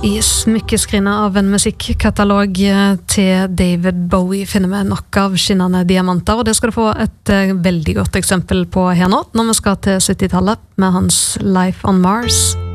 I smykkeskrinet av en musikkatalog til David Bowie finner vi nok av skinnende diamanter, og det skal du få et veldig godt eksempel på her nå, når vi skal til 70-tallet med hans Life on Mars.